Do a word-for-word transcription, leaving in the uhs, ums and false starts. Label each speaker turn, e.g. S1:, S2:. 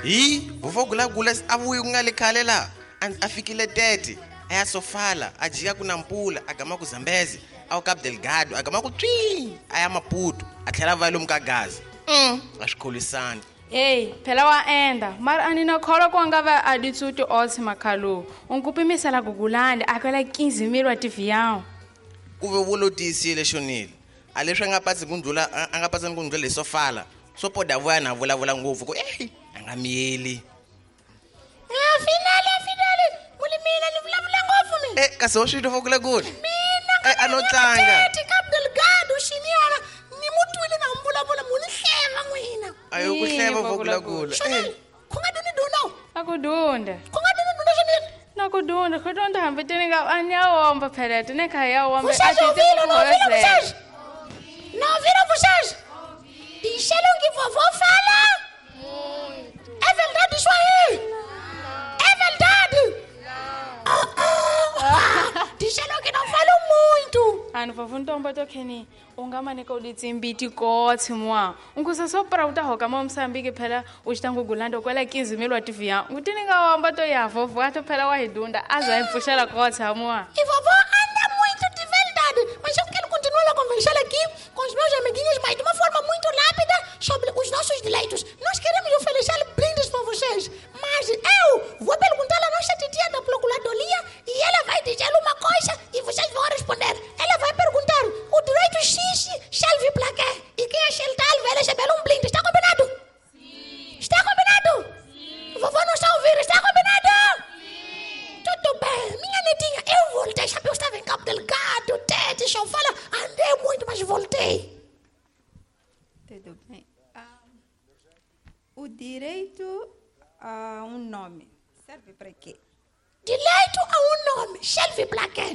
S1: Hi, vovô Gulagula a vuyi ku nga le khale laha a fikile tete a ya Sofala a jika ku Nampula a gama ku Zambezi a wu Cabo Delgado a gama ku twi a ya Maputo a tlhela va ya lomu ka Gaza mm a swi kholisani.
S2: Hey, phela wa enda mara a ni na kholwa ku nga va a ditsuti otsi makhalo unkupimisela Gugulani a kwela quinze mil wa tivião
S1: Ku ve vulo tiyisile xonile a leswi a nga patsi ku ndlula a nga patsani ku ndlula le Sofala so poda vuya na vulavula ngopfu ku eh a nga miyeli.
S3: Ah, finale, finale. Muli mina ni vulavula ngopfu mina.
S1: Eh kasi wa swi twa Gulagula
S3: Mina
S1: eh a no tlanga
S3: Tete Cabo Delgado xiniyana ni mutwile na mvulavula muni hleva n'wina.
S1: a yo ku hleva vovô Gulagula
S3: Xonile, ku nga duni dunda.
S2: a ku dunda
S3: Ku nga duni dunda xonile.
S2: na ku dunda ku dunda hambi tini nga a ni ya womba phela tini kha ya womba
S3: Vuxaxi u vile, não vira vuxaxi. Não vira vuxaxi. Deixa-lo que vovô fala. É verdade isso aí. É verdade. Ah, ah. Deixa-lo que não falo muito.
S2: ani vovô ntomba to kheni u nga maneka u ditsimbi tikotsi moa unkusa so prauta hoka mo Msambiki phela u xita ngugulanda u kwela quinze mil wa tivião ngutini nga womba to ya vovô a to phela wa hi dunda a za hi pfuxela kotsi moa
S3: E vovó anda muito de verdade. Mas eu quero continuar a conversar aqui com os meus amiguinhos, mas de uma forma muito rápida sobre os nossos direitos. Nós queremos oferecer brindes para vocês. Mas eu vou perguntar à nossa titia da procuradoria e ela vai dizer uma coisa e vocês vão responder. Ela vai perguntar o direito X, Shelby Plaqué. E quem acertar vai receber um brinde. Está combinado? Sim. Está combinado? Sim. Vovó não está ouvindo. Está combinado? Sim. Tudo bem. Minha netinha, eu voltei. Sabe, eu estava em Cabo Delgado, Tete, Sofala. Andei muito, mas voltei.
S4: Tudo bem. Ah, o direito a um nome serve para quê?
S3: Direito a um nome. Shelby Plaqué.